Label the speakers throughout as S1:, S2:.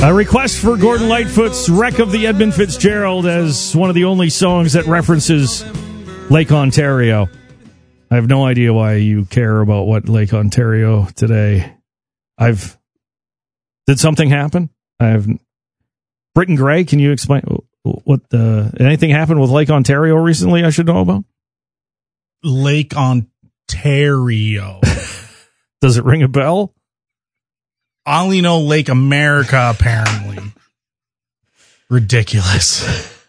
S1: A request for Gordon Lightfoot's Wreck of the Edmund Fitzgerald as one of the only songs that references Lake Ontario. I have no idea why you care about what Lake Ontario today. Did something happen? Britton Gray, can you explain anything happened with Lake Ontario recently I should know about?
S2: Lake Ontario.
S1: Does it ring a bell?
S2: I only know Lake America, apparently. Ridiculous.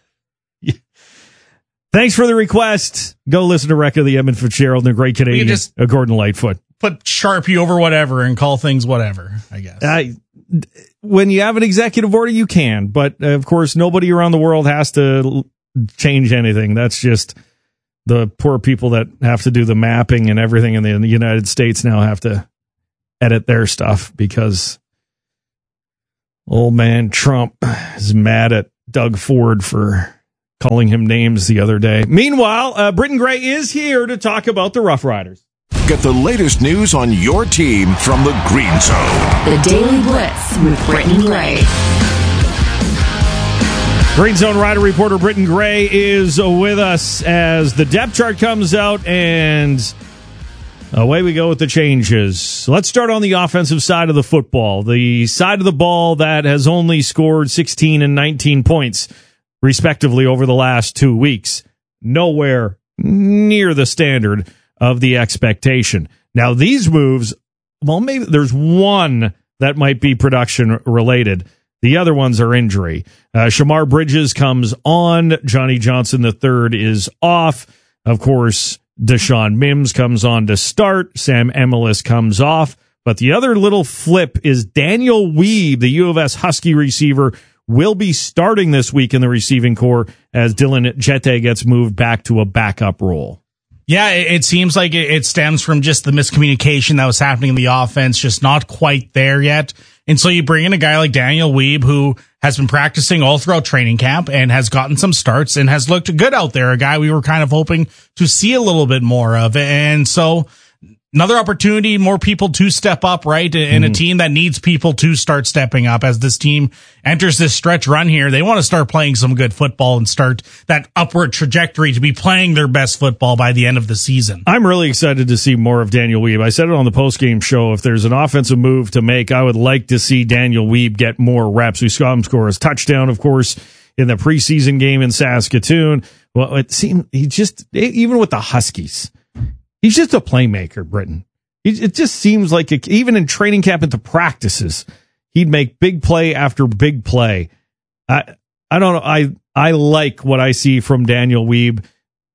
S1: Thanks for the request. Go listen to Wreck of the Edmund Fitzgerald and a great Canadian,
S2: just
S1: Gordon Lightfoot.
S2: Put Sharpie over whatever and call things whatever, I guess.
S1: When you have an executive order, you can. But, of course, nobody around the world has to change anything. That's just the poor people that have to do the mapping and everything in the United States now have to edit their stuff because old man Trump is mad at Doug Ford for calling him names the other day. Meanwhile, Britton Gray is here to talk about the Rough Riders.
S3: Get the latest news on your team from the Green Zone.
S4: The Daily Blitz with Britton Gray.
S1: Green Zone Rider reporter Britton Gray is with us as the depth chart comes out, and away we go with the changes. Let's start on the offensive side of the football. The side of the ball that has only scored 16 and 19 points, respectively, over the last 2 weeks. Nowhere near the standard of the expectation. Now, these moves, well, maybe there's one that might be production related. The other ones are injury. Shamar Bridges comes on. Johnny Johnson III is off. Of course, Deshaun Mims comes on to start. Sam Emilus comes off. But the other little flip is Daniel Weeb, the U of S Husky receiver, will be starting this week in the receiving corps as Dylan Jete gets moved back to a backup role.
S2: Yeah, it seems like it stems from just the miscommunication that was happening in the offense, just not quite there yet. And so you bring in a guy like Daniel Weeb, who has been practicing all throughout training camp and has gotten some starts and has looked good out there, a guy we were kind of hoping to see a little bit more of. And so another opportunity, more people to step up, right? And a team that needs people to start stepping up as this team enters this stretch run here. They want to start playing some good football and start that upward trajectory to be playing their best football by the end of the season.
S1: I'm really excited to see more of Daniel Weeb. I said it on the postgame show. If there's an offensive move to make, I would like to see Daniel Weeb get more reps. We saw him score his touchdown, of course, in the preseason game in Saskatoon. Well, it seemed even with the Huskies, he's just a playmaker, Britton. It just seems like even in training camp into practices, he'd make big play after big play. I don't know. I like what I see from Daniel Weeb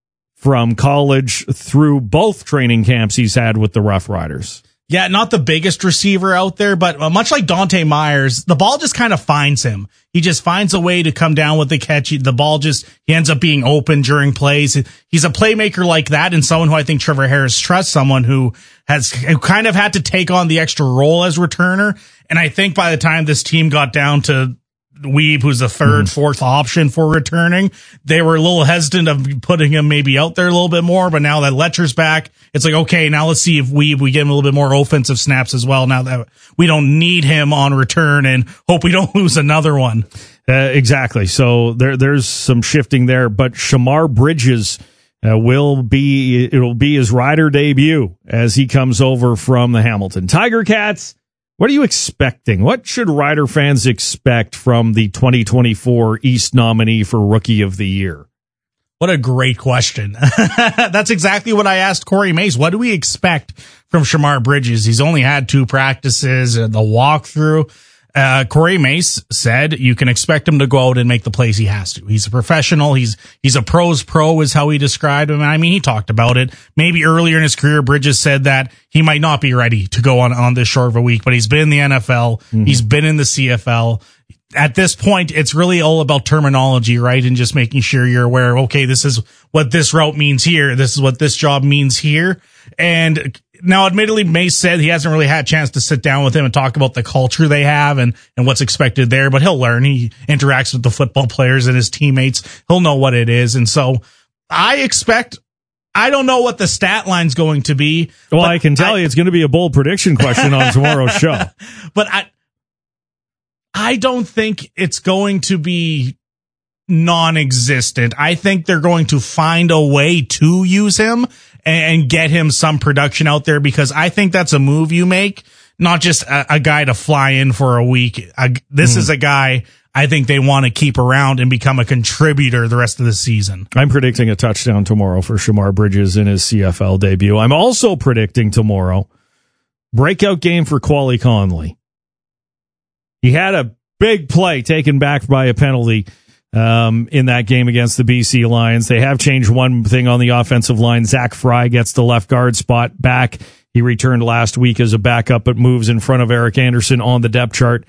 S1: from college through both training camps he's had with the Rough Riders.
S2: Yeah, not the biggest receiver out there, but much like Dante Myers, the ball just kind of finds him. He just finds a way to come down with the catch. The ball he ends up being open during plays. He's a playmaker like that, and someone who I think Trevor Harris trusts, someone who kind of had to take on the extra role as returner. And I think by the time this team got down to Weeb, who's the third, fourth option for returning, they were a little hesitant of putting him maybe out there a little bit more. But now that Letcher's back, it's like, okay, now let's see if we get him a little bit more offensive snaps as well. Now that we don't need him on return and hope we don't lose another one.
S1: Exactly. So there's some shifting there, but Shamar Bridges it'll be his Rider debut as he comes over from the Hamilton Tiger Cats. What are you expecting? What should Rider fans expect from the 2024 East nominee for Rookie of the Year?
S2: What a great question. That's exactly what I asked Corey Mace. What do we expect from Shamar Bridges? He's only had 2 practices, the walkthrough. Corey Mace said you can expect him to go out and make the plays he has to. He's a professional. He's a pro's pro is how he described him. I mean, he talked about it. Maybe earlier in his career, Bridges said that he might not be ready to go on this short of a week, but he's been in the NFL. He's been in the CFL. At this point, it's really all about terminology, right? And just making sure you're aware, okay, this is what this route means here. This is what this job means here. And now, admittedly, Mace said he hasn't really had a chance to sit down with him and talk about the culture they have and what's expected there, but he'll learn. He interacts with the football players and his teammates. He'll know what it is. And so I don't know what the stat line's going to be.
S1: Well, I can tell you it's going to be a bold prediction question on tomorrow's show.
S2: But I don't think it's going to be non-existent. I think they're going to find a way to use him and get him some production out there, because I think that's a move you make, not just a guy to fly in for a week. This is a guy I think they want to keep around and become a contributor the rest of the season.
S1: I'm predicting a touchdown tomorrow for Shamar Bridges in his CFL debut. I'm also predicting tomorrow breakout game for Quali Conley. He had a big play taken back by a penalty in that game against the BC Lions. They have changed one thing on the offensive line. Zach Fry gets the left guard spot back. He returned last week as a backup, but moves in front of Eric Anderson on the depth chart.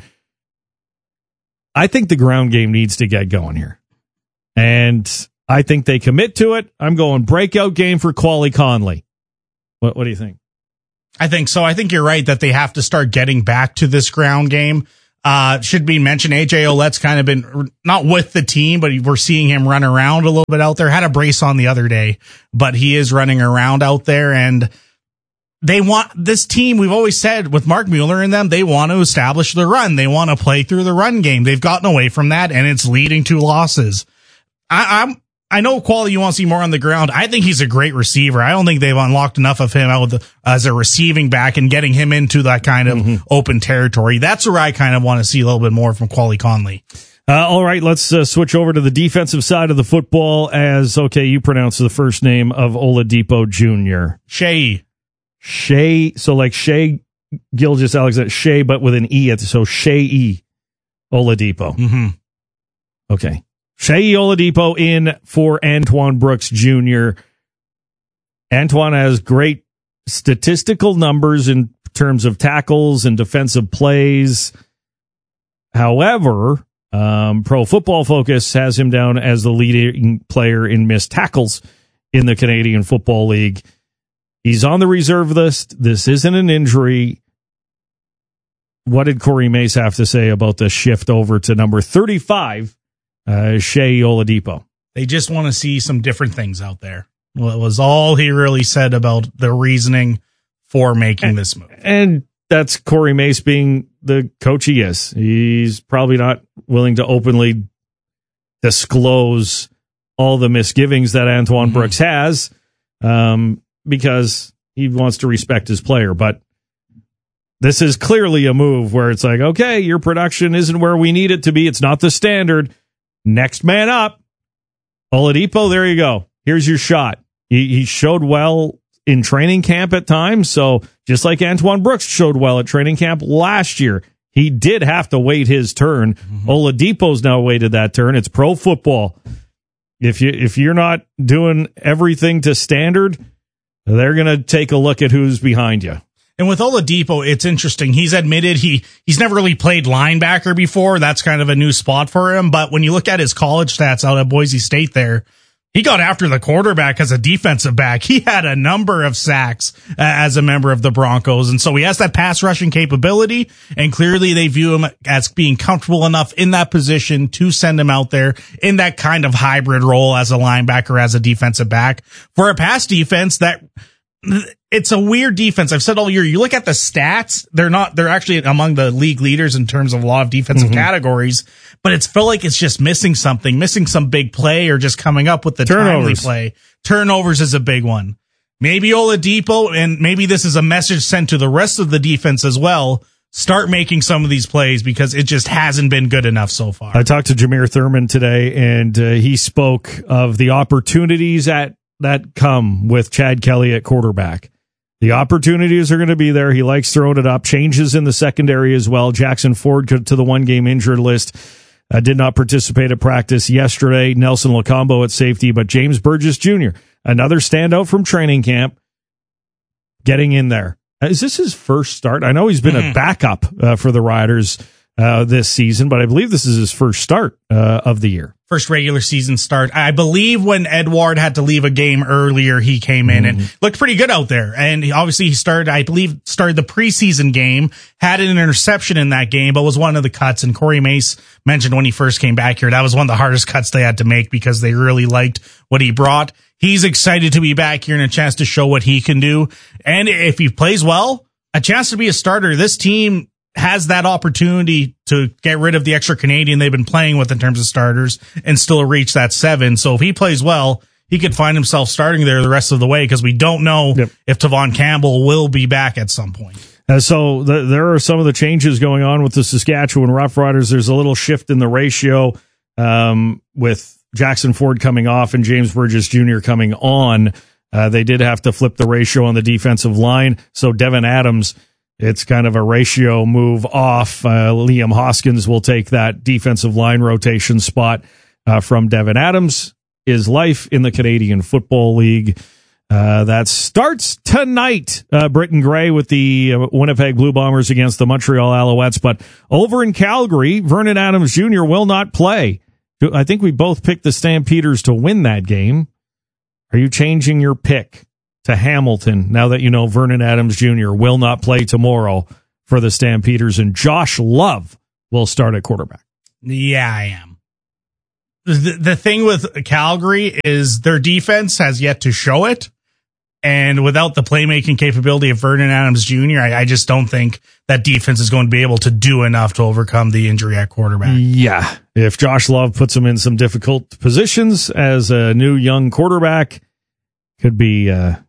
S1: I think the ground game needs to get going here. And I think they commit to it. I'm going breakout game for Quali Conley. What do you think?
S2: I think so. I think you're right that they have to start getting back to this ground game. Should be mentioned, AJ Ouellette's kind of been not with the team, but we're seeing him run around a little bit out there. Had a brace on the other day, but he is running around out there, and they want this team. We've always said with Mark Mueller and them, they want to establish the run. They want to play through the run game. They've gotten away from that, and it's leading to losses. I know Quali, you want to see more on the ground. I think he's a great receiver. I don't think they've unlocked enough of him out as a receiving back and getting him into that kind of open territory. That's where I kind of want to see a little bit more from Quali Conley.
S1: All right, let's switch over to the defensive side of the football you pronounce the first name of Oladipo Jr.
S2: Shea,
S1: so like Shea Gilgeous-Alexander, Shea, but with an E at so Shea Oladipo.
S2: Mm-hmm.
S1: Okay. Shea Oladipo in for Antoine Brooks Jr. Antoine has great statistical numbers in terms of tackles and defensive plays. However, Pro Football Focus has him down as the leading player in missed tackles in the Canadian Football League. He's on the reserve list. This isn't an injury. What did Corey Mace have to say about the shift over to number 35? Shea Oladipo.
S2: They just want to see some different things out there. Well, it was all he really said about the reasoning for making this move.
S1: And that's Corey Mace being the coach he is. He's probably not willing to openly disclose all the misgivings that Antoine Brooks has because he wants to respect his player. But this is clearly a move where it's like, okay, your production isn't where we need it to be. It's not the standard. Next man up, Oladipo, there you go. Here's your shot. He showed well in training camp at times, so just like Antoine Brooks showed well at training camp last year, he did have to wait his turn. Oladipo's now waited that turn. It's pro football. If you're not doing everything to standard, they're going to take a look at who's behind you.
S2: And with Oladipo, it's interesting. He's admitted he's never really played linebacker before. That's kind of a new spot for him. But when you look at his college stats out at Boise State there, he got after the quarterback as a defensive back. He had a number of sacks as a member of the Broncos. And so he has that pass rushing capability. And clearly they view him as being comfortable enough in that position to send him out there in that kind of hybrid role as a linebacker, as a defensive back. For a pass defense, it's a weird defense. I've said all year, you look at the stats, they're actually among the league leaders in terms of a lot of defensive categories, but it's felt like it's just missing some big play or just coming up with the timely play. Turnovers is a big one. Maybe Oladipo, and maybe this is a message sent to the rest of the defense as well. Start making some of these plays because it just hasn't been good enough so far.
S1: I talked to Jameer Thurman today, and he spoke of the opportunities that come with Chad Kelly at quarterback. The opportunities are going to be there. He likes throwing it up. Changes in the secondary as well. Jackson Ford to the one-game injured list. Did not participate at practice yesterday. Nelson Locombo at safety, but James Burgess Jr., another standout from training camp, getting in there. Is this his first start? I know he's been a backup for the Riders this season, but I believe this is his first start of the year.
S2: First regular season start. I believe when Edward had to leave a game earlier, he came in and looked pretty good out there. And obviously he started the preseason game, had an interception in that game, but was one of the cuts. And Corey Mace mentioned when he first came back here, that was one of the hardest cuts they had to make because they really liked what he brought. He's excited to be back here and a chance to show what he can do. And if he plays well, a chance to be a starter. This team has that opportunity to get rid of the extra Canadian they've been playing with in terms of starters and still reach that 7. So if he plays well, he could find himself starting there the rest of the way because we don't know if Tavon Campbell will be back at some point.
S1: So there are some of the changes going on with the Saskatchewan Roughriders. There's a little shift in the ratio with Jackson Ford coming off and James Burgess Jr. coming on. They did have to flip the ratio on the defensive line. So Devin Adams, it's kind of a ratio move off. Liam Hoskins will take that defensive line rotation spot from Devin Adams. His life in the Canadian Football League. That starts tonight, Britton Gray with the Winnipeg Blue Bombers against the Montreal Alouettes. But over in Calgary, Vernon Adams Jr. will not play. I think we both picked the Stampeders to win that game. Are you changing your pick to Hamilton now that you know Vernon Adams Jr. will not play tomorrow for the Stampeders and Josh Love will start at quarterback?
S2: Yeah, I am. The thing with Calgary is their defense has yet to show it. And without the playmaking capability of Vernon Adams Jr., I just don't think that defense is going to be able to do enough to overcome the injury at quarterback.
S1: Yeah. If Josh Love puts him in some difficult positions as a new young quarterback, could be a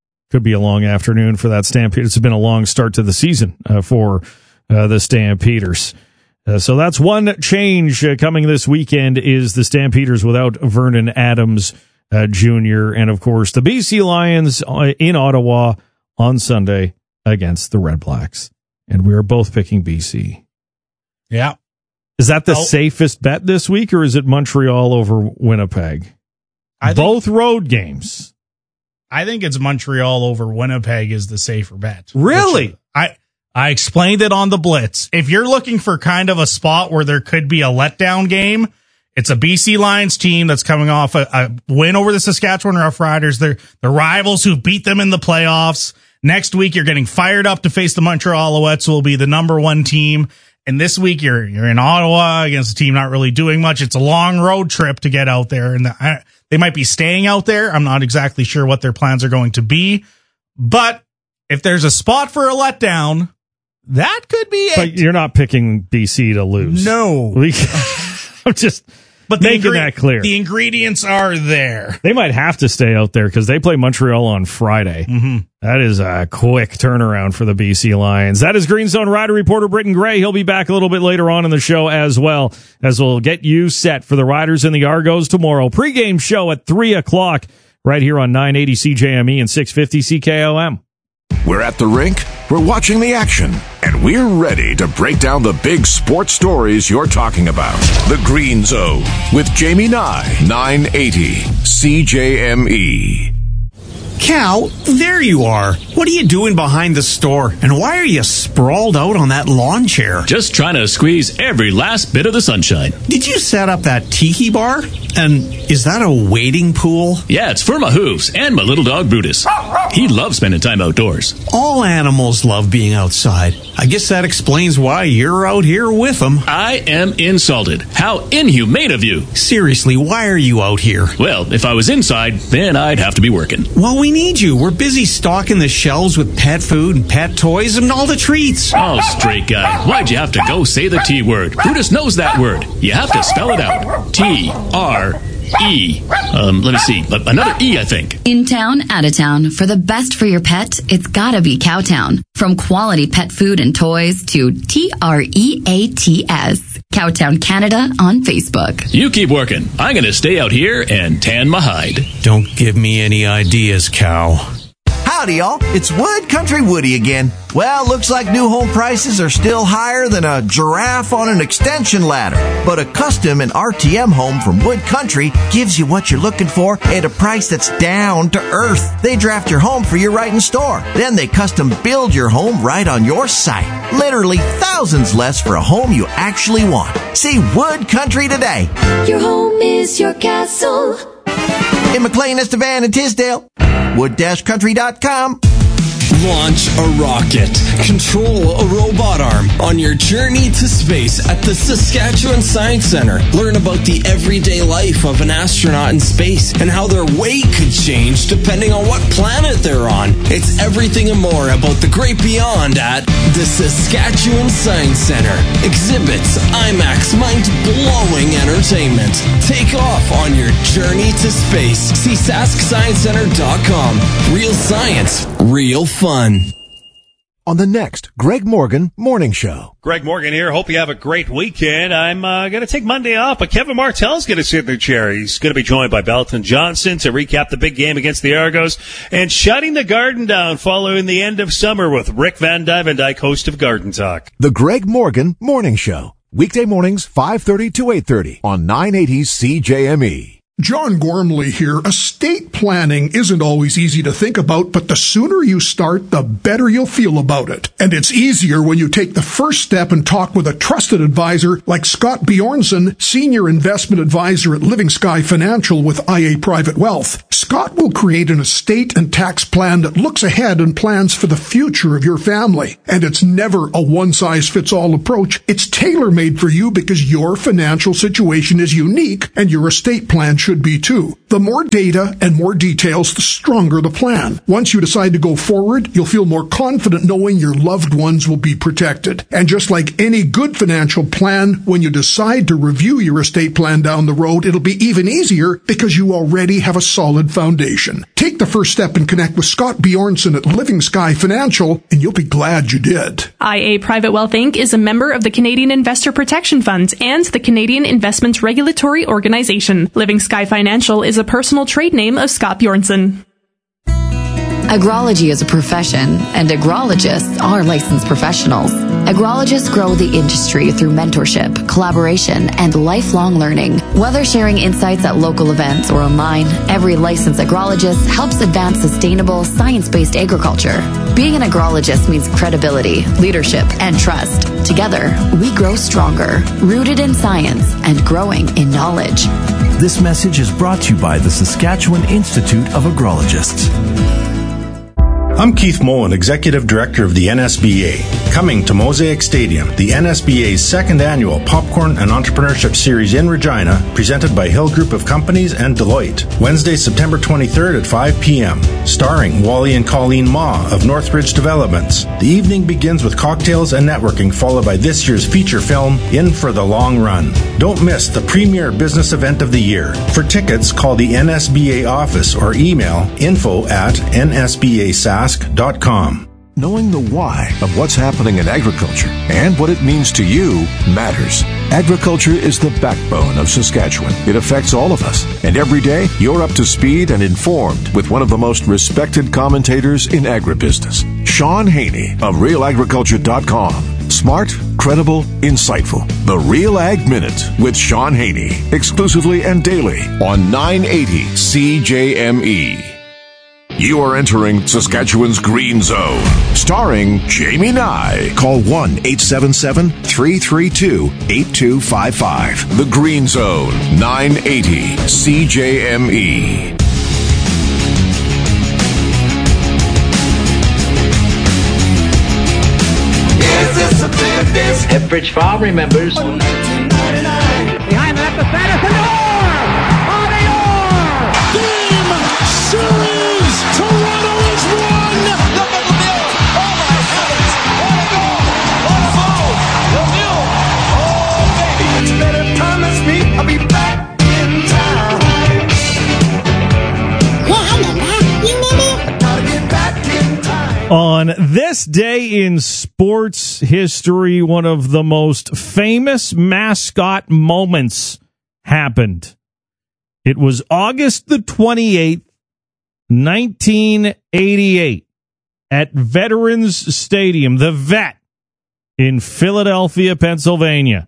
S1: long afternoon for that Stampede. It's been a long start to the season for the Stampeders. So that's one change coming this weekend is the Stampeders without Vernon Adams Jr. And, of course, the BC Lions in Ottawa on Sunday against the Red Blacks. And we are both picking BC.
S2: Yeah.
S1: Is that the safest bet this week, or is it Montreal over Winnipeg? Both road games.
S2: I think it's Montreal over Winnipeg is the safer bet.
S1: Really?
S2: I explained it on the Blitz. If you're looking for kind of a spot where there could be a letdown game, it's a BC Lions team that's coming off a win over the Saskatchewan Roughriders. They're the rivals who beat them in the playoffs. Next week, you're getting fired up to face the Montreal Alouettes, who will be the number 1 team. And this week, you're in Ottawa against a team not really doing much. It's a long road trip to get out there, and they might be staying out there. I'm not exactly sure what their plans are going to be. But if there's a spot for a letdown, that could be it.
S1: But you're not picking BC to lose.
S2: No.
S1: I'm just making that clear.
S2: The ingredients are there.
S1: They might have to stay out there because they play Montreal on Friday.
S2: Mm-hmm.
S1: That is a quick turnaround for the BC Lions. That is Green Zone Rider reporter Britton Gray. He'll be back a little bit later on in the show as well, as we'll get you set for the Riders and the Argos tomorrow. Pre-game show at 3 o'clock right here on 980 CJME and 650 CKOM.
S3: We're at the rink, we're watching the action, and we're ready to break down the big sports stories you're talking about. The Green Zone with Jamie Nye, 980 CJME.
S5: Cal, there you are. What are you doing behind the store? And why are you sprawled out on that lawn chair?
S6: Just trying to squeeze every last bit of the sunshine.
S5: Did you set up that tiki bar? And is that a wading pool?
S6: Yeah, it's for my hooves and my little dog Brutus. He loves spending time outdoors.
S5: All animals love being outside. I guess that explains why you're out here with them.
S6: I am insulted. How inhumane of you.
S5: Seriously, why are you out here?
S6: Well, if I was inside, then I'd have to be working.
S5: Well, we need you. We're busy stocking the shelves with pet food and pet toys and all the treats.
S6: Oh, straight guy. Why'd you have to go say the T word? Brutus knows that word. You have to spell it out. T-R-E. Let me see. Another E, I think.
S4: In town, out of town. For the best for your pet, it's gotta be Cowtown. From quality pet food and toys to TREATS. Cowtown Canada on Facebook.
S6: You keep working. I'm going to stay out here and tan my hide.
S5: Don't give me any ideas, Cow.
S7: Howdy, y'all. It's Wood Country Woody again. Well, looks like new home prices are still higher than a giraffe on an extension ladder. But a custom and RTM home from Wood Country gives you what you're looking for at a price that's down to earth. They draft your home for you right in store. Then they custom build your home right on your site. Literally thousands less for a home you actually want. See Wood Country today.
S8: Your home is your castle.
S7: In McLean, Estevan, and Tisdale. Wood-country.com.
S9: Launch a rocket. Control a robot arm on your journey to space at the Saskatchewan Science Centre. Learn about the everyday life of an astronaut in space and how their weight could change depending on what planet they're on. It's everything and more about the great beyond at the Saskatchewan Science Centre. Exhibits, IMAX, mind-blowing entertainment. Take off on your journey to space. See SaskScienceCenter.com. Real science, real fun.
S3: On the next Greg Morgan Morning Show.
S10: Greg Morgan here. Hope you have a great weekend. I'm going to take Monday off, but Kevin Martell's going to sit in the chair. He's going to be joined by Belton Johnson to recap the big game against the Argos and shutting the Garden down following the end of summer with Rick Van Dyke, host of Garden Talk.
S3: The Greg Morgan Morning Show. Weekday mornings, 5:30 to 8:30 on 980 CJME.
S11: John Gormley here. Estate planning isn't always easy to think about, but the sooner you start, the better you'll feel about it. And it's easier when you take the first step and talk with a trusted advisor like Scott Bjornson, Senior Investment Advisor at Living Sky Financial with IA Private Wealth. Scott will create an estate and tax plan that looks ahead and plans for the future of your family. And it's never a one-size-fits-all approach. It's tailor-made for you because your financial situation is unique and your estate plan should be too. The more data and more details, the stronger the plan. Once you decide to go forward, you'll feel more confident knowing your loved ones will be protected. And just like any good financial plan, when you decide to review your estate plan down the road, it'll be even easier because you already have a solid foundation. Take the first step and connect with Scott Bjornson at Living Sky Financial, and you'll be glad you did.
S12: IA Private Wealth Inc. is a member of the Canadian Investor Protection Funds and the Canadian Investments Regulatory Organization. Living Sky Financial is a personal trade name of Scott Bjornson.
S4: Agrology is a profession, and agrologists are licensed professionals. Agrologists grow the industry through mentorship, collaboration, and lifelong learning. Whether sharing insights at local events or online, every licensed agrologist helps advance sustainable, science-based agriculture. Being an agrologist means credibility, leadership, and trust. Together, we grow stronger, rooted in science and growing in knowledge.
S13: This message is brought to you by the Saskatchewan Institute of Agrologists.
S14: I'm Keith Mullen, Executive Director of the NSBA. Coming to Mosaic Stadium, the NSBA's second annual Popcorn and Entrepreneurship Series in Regina, presented by Hill Group of Companies and Deloitte. Wednesday, September 23rd at 5 p.m. Starring Wally and Colleen Ma of Northridge Developments. The evening begins with cocktails and networking, followed by this year's feature film, In for the Long Run. Don't miss the premier business event of the year. For tickets, call the NSBA office or email info@nsbasask.com.
S3: Knowing the why of what's happening in agriculture and what it means to you matters. Agriculture is the backbone of Saskatchewan. It affects all of us. And every day, you're up to speed and informed with one of the most respected commentators in agribusiness, Sean Haney of RealAgriculture.com. Smart, credible, insightful. The Real Ag Minute with Sean Haney. Exclusively and daily on 980 CJME. You are entering Saskatchewan's Green Zone. Starring Jamie Nye. Call 1-877-332-8255. The Green Zone, 980 CJME.
S15: Is this a business? Epridge Farm remembers. Behind that, the Sanderson. Series! Toronto has won! Look at Lemieux! Oh my heavens! What a goal! What a goal! Lemieux! Oh baby, it's better time than speed. I'll be back in time.
S1: Yeah, I remember. You remember?
S15: I gotta get back in time.
S1: On this day in sports history, one of the most famous mascot moments happened. It was August the 28th, 1988 at Veterans Stadium, the Vet, in Philadelphia, Pennsylvania.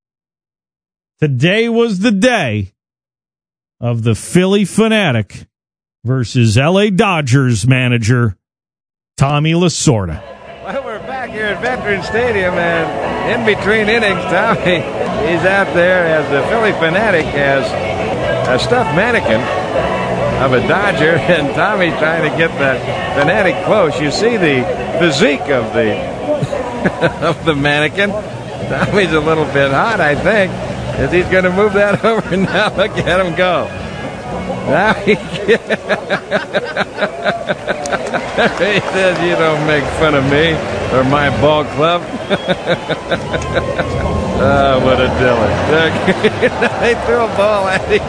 S1: Today was the day of the Philly Fanatic versus LA Dodgers manager Tommy Lasorda.
S16: Well, we're back here at Veterans Stadium, and in between innings, Tommy, he's out there as the Philly Fanatic, as a stuffed mannequin. of a Dodger, and Tommy trying to get the fanatic close. You see the physique of the of the mannequin. Tommy's a little bit hot, I think, as he's going to move that over. Now look at him go. Now he says, "You don't make fun of me or my ball club." Oh, what a dilly. They threw a ball at him.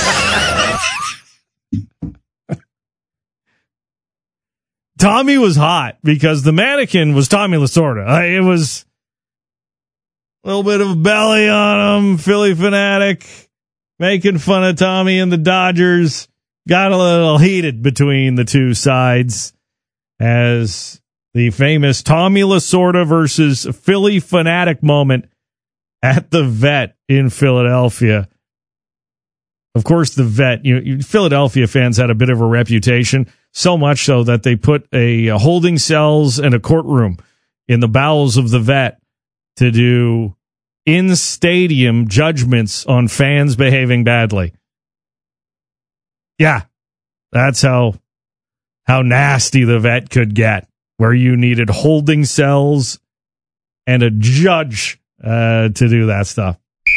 S1: Tommy was hot because the mannequin was Tommy Lasorda. It was a little bit of a belly on him, Philly fanatic, making fun of Tommy and the Dodgers. Got a little heated between the two sides as the famous Tommy Lasorda versus Philly fanatic moment at the Vet in Philadelphia. Of course, the Vet, Philadelphia fans had a bit of a reputation, so much so that they put a holding cells and a courtroom in the bowels of the Vet to do in-stadium judgments on fans behaving badly. Yeah, that's how nasty the Vet could get, where you needed holding cells and a judge to do that stuff.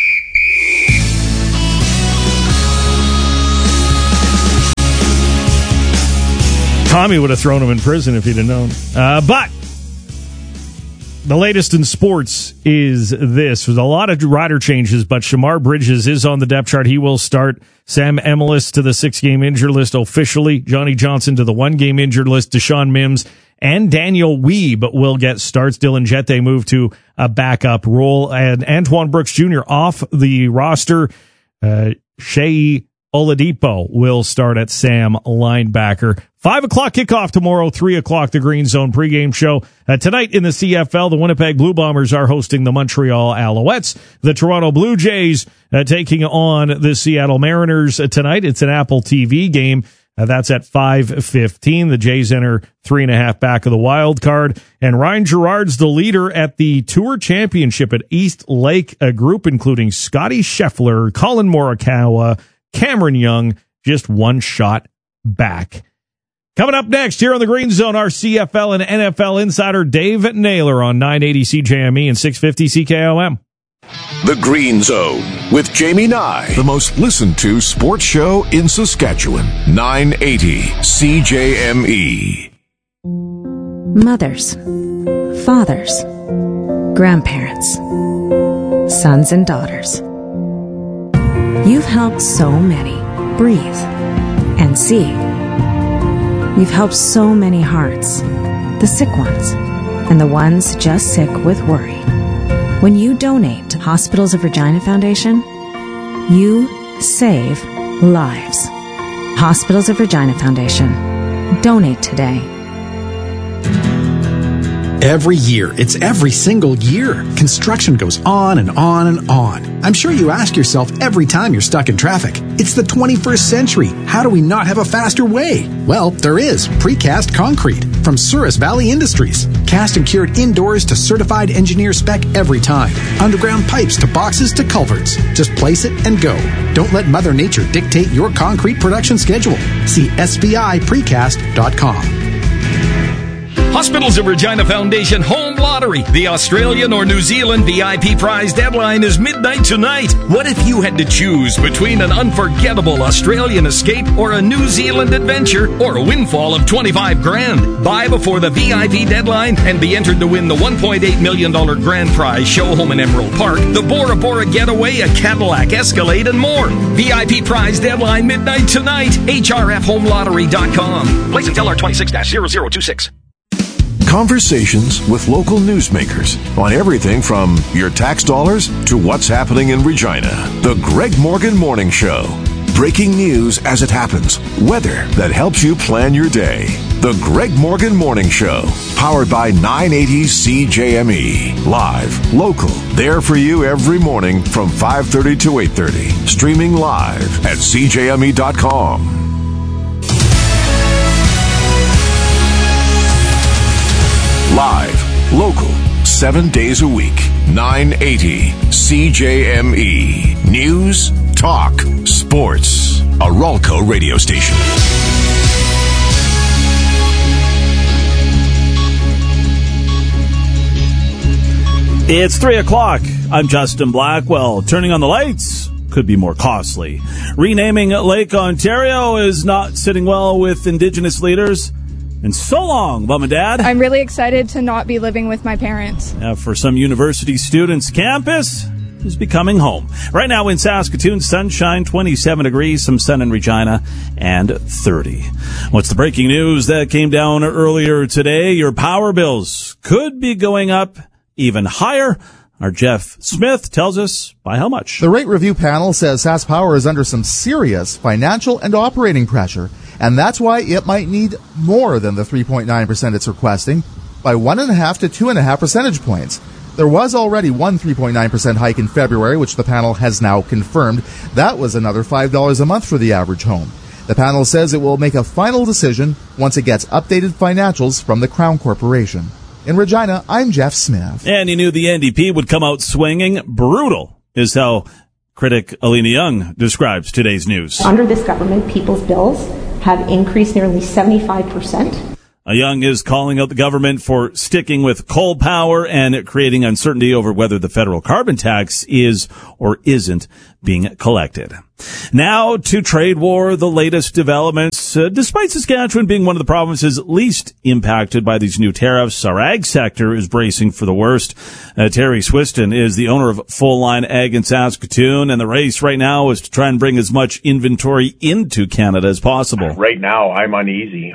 S1: Tommy would have thrown him in prison if he'd have known. But the latest in sports is this. There's a lot of rider changes, but Shamar Bridges is on the depth chart. He will start. Sam Emilus to the 6-game injured list officially. Johnny Johnson to the 1-game injured list. Deshaun Mims and Daniel Weeb will get starts. Dylan Jette moved to a backup role. And Antoine Brooks Jr. off the roster. Shea Oladipo will start at Sam linebacker. 5 o'clock kickoff tomorrow, 3 o'clock the Green Zone pregame show. Tonight in the CFL, the Winnipeg Blue Bombers are hosting the Montreal Alouettes. The Toronto Blue Jays taking on the Seattle Mariners tonight. It's an Apple TV game. That's at 5:15. The Jays enter 3.5 back of the wild card. And Ryan Gerard's the leader at the Tour Championship at East Lake, a group including Scotty Scheffler, Colin Morikawa, Cameron Young, just one shot back. Coming up next here on the Green Zone, our CFL and NFL insider Dave Naylor on 980 CJME and 650 CKOM.
S3: The Green Zone with Jamie Nye, the most listened to sports show in Saskatchewan. 980 CJME.
S17: Mothers, fathers, grandparents, sons and daughters. You've helped so many breathe and see. You've helped so many hearts, the sick ones, and the ones just sick with worry. When you donate to Hospitals of Regina Foundation, you save lives. Hospitals of Regina Foundation. Donate today.
S18: Every year. It's every single year. Construction goes on and on and on. I'm sure you ask yourself every time you're stuck in traffic, it's the 21st century. How do we not have a faster way? Well, there is. Precast concrete from Souris Valley Industries. Cast and cured indoors to certified engineer spec every time. Underground pipes to boxes to culverts. Just place it and go. Don't let Mother Nature dictate your concrete production schedule. See SVIPrecast.com.
S19: Hospitals of Regina Foundation Home Lottery. The Australian or New Zealand VIP prize deadline is midnight tonight. What if you had to choose between an unforgettable Australian escape or a New Zealand adventure or a windfall of $25,000? Buy before the VIP deadline and be entered to win the $1.8 million grand prize show home in Emerald Park, the Bora Bora getaway, a Cadillac Escalade, and more. VIP prize deadline midnight tonight. HRFHomeLottery.com. Place until R26-0026.
S3: Conversations with local newsmakers on everything from your tax dollars to what's happening in Regina. The Greg Morgan Morning Show. Breaking news as it happens. Weather that helps you plan your day. The Greg Morgan Morning Show. Powered by 980 CJME. Live, local, there for you every morning from 5:30 to 8:30. Streaming live at CJME.com. Live, local, 7 days a week. 980 CJME. News, talk, sports. a Ralco radio station.
S20: It's 3 o'clock. I'm Justin Blackwell. Turning on the lights could be more costly. Renaming Lake Ontario is not sitting well with Indigenous leaders. And so long, Mom and Dad.
S21: I'm really excited to not be living with my parents.
S20: For some university students, campus is becoming home. Right now in Saskatoon, sunshine, 27 degrees, some sun in Regina, and 30. What's the breaking news that came down earlier today? Your power bills could be going up even higher. Our Jeff Smith tells us by how much.
S22: The rate review panel says SaskPower is under some serious financial and operating pressure, and that's why it might need more than the 3.9% it's requesting, by 1.5 to 2.5 percentage points. There was already one 3.9% hike in February, which the panel has now confirmed. That was another $5 a month for the average home. The panel says it will make a final decision once it gets updated financials from the Crown Corporation. In Regina, I'm Jeff Smith.
S20: And you knew the NDP would come out swinging. Brutal is how critic Alina Young describes today's news.
S23: Under this government, people's bills have increased nearly 75%.
S20: Young is calling out the government for sticking with coal power and creating uncertainty over whether the federal carbon tax is or isn't being collected. Now to trade war, the latest developments. Despite Saskatchewan being one of the provinces least impacted by these new tariffs, our ag sector is bracing for the worst. Terry Swiston is the owner of Full Line Ag in Saskatoon, and the race right now is to try and bring as much inventory into Canada as possible.
S24: Right now, I'm uneasy.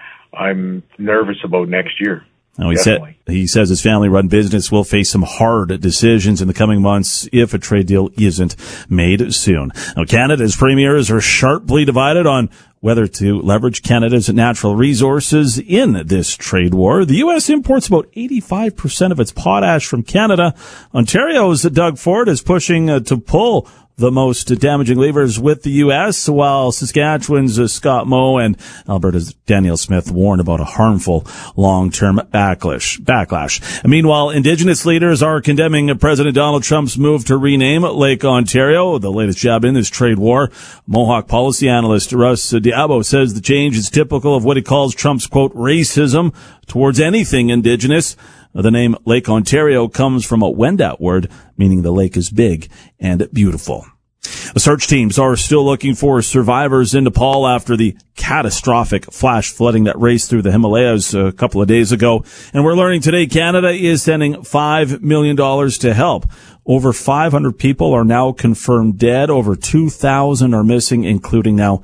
S24: I'm nervous about next year.
S20: Now, he says his family-run business will face some hard decisions in the coming months if a trade deal isn't made soon. Now, Canada's premiers are sharply divided on whether to leverage Canada's natural resources in this trade war. The U.S. imports about 85% of its potash from Canada. Ontario's Doug Ford is pushing to pull the most damaging levers with the U.S., while Saskatchewan's Scott Moe and Alberta's Danielle Smith warn about a harmful long-term backlash. Meanwhile, Indigenous leaders are condemning President Donald Trump's move to rename Lake Ontario, the latest jab in this trade war. Mohawk policy analyst Russ Diabo says the change is typical of what he calls Trump's, quote, racism towards anything Indigenous. The name Lake Ontario comes from a Wendat word, meaning the lake is big and beautiful. The search teams are still looking for survivors in Nepal after the catastrophic flash flooding that raced through the Himalayas a couple of days ago. And we're learning today Canada is sending $5 million to help. Over 500 people are now confirmed dead. Over 2,000 are missing, including now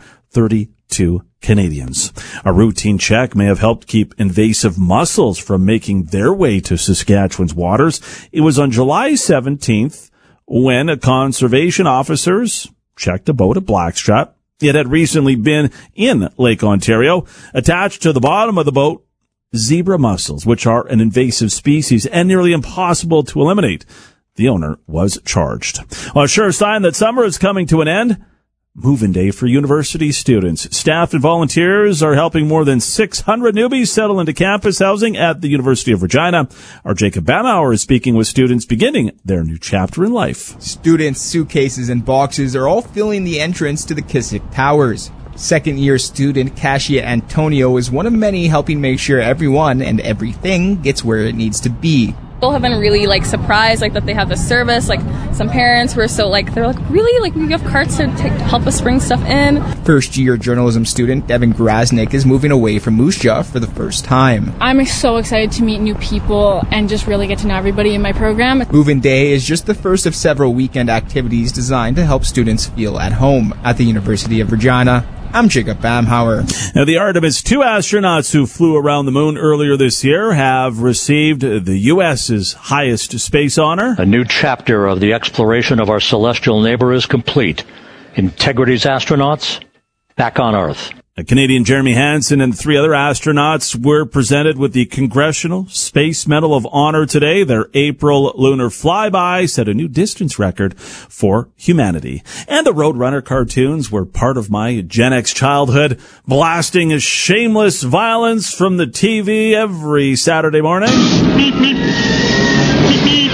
S20: 32 Canadians. A routine check may have helped keep invasive mussels from making their way to Saskatchewan's waters. It was on July 17th when conservation officers checked a boat at Blackstrap. It had recently been in Lake Ontario. Attached to the bottom of the boat, zebra mussels, which are an invasive species and nearly impossible to eliminate. The owner was charged. Well, a sure sign that summer is coming to an end. Move-in day for university students. Staff and volunteers are helping more than 600 newbies settle into campus housing at the University of Regina. Our Jacob Banauer is speaking with students beginning their new chapter in life.
S25: Students' suitcases and boxes are all filling the entrance to the Kisik Towers. Second-year student Kasia Antonio is one of many helping make sure everyone and everything gets where it needs to be.
S26: People have been really surprised that they have this service. Some parents were so they're really we have carts to help us bring stuff in.
S25: First-year journalism student Devin Grasnick is moving away from Moose Jaw for the first time.
S27: I'm so excited to meet new people and just really get to know everybody in my program.
S25: Move-in Day is just the first of several weekend activities designed to help students feel at home at the University of Regina. I'm Jacob Bamhauer.
S20: Now, the Artemis 2 astronauts who flew around the moon earlier this year have received the U.S.'s highest space honor.
S28: A new chapter of the exploration of our celestial neighbor is complete. Integrity's astronauts back on Earth.
S20: Canadian Jeremy Hansen and 3 other astronauts were presented with the Congressional Space Medal of Honor today. Their April lunar flyby set a new distance record for humanity. And the Roadrunner cartoons were part of my Gen X childhood, blasting shameless violence from the TV every Saturday morning. Beep, beep. Beep, beep.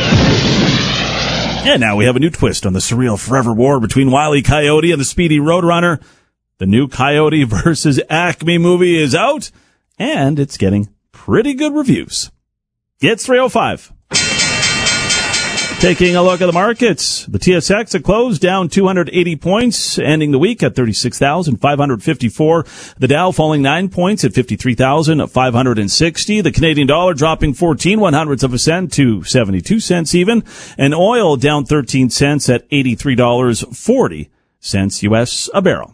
S20: And now we have a new twist on the surreal forever war between Wile E. Coyote and the speedy Roadrunner. The new Coyote versus Acme movie is out, and it's getting pretty good reviews. It's 3:05. Taking a look at the markets, the TSX had closed down 280 points, ending the week at 36,554. The Dow falling 9 points at 53,560. The Canadian dollar dropping 0.14 to 72 cents even. And oil down 13 cents at $83.40 US a barrel.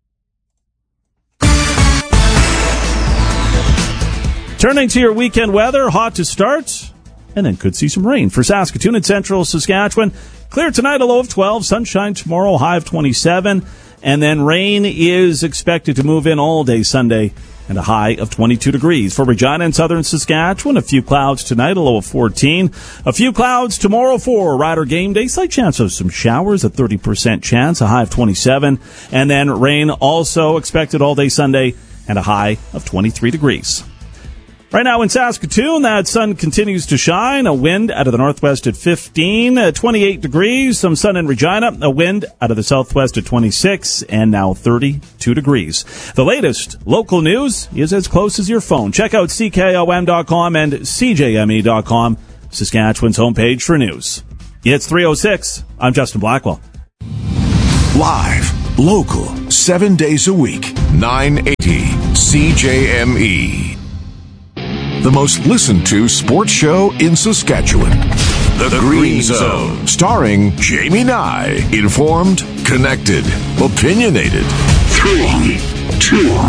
S20: Turning to your weekend weather, hot to start, and then could see some rain for Saskatoon and central Saskatchewan. Clear tonight, a low of 12. Sunshine tomorrow, high of 27. And then rain is expected to move in all day Sunday and a high of 22 degrees. For Regina and southern Saskatchewan, a few clouds tonight, a low of 14. A few clouds tomorrow for Rider game day. Slight chance of some showers, a 30% chance, a high of 27. And then rain also expected all day Sunday and a high of 23 degrees. Right now in Saskatoon, that sun continues to shine. A wind out of the northwest at 15, 28 degrees. Some sun in Regina. A wind out of the southwest at 26, and now 32 degrees. The latest local news is as close as your phone. Check out CKOM.com and CJME.com, Saskatchewan's homepage for news. It's 3:06. I'm Justin Blackwell.
S3: Live, local, 7 days a week, 980 CJME. The most listened to sports show in Saskatchewan. The Green Zone. Starring Jamie Nye. Informed, connected, opinionated. 3, 2,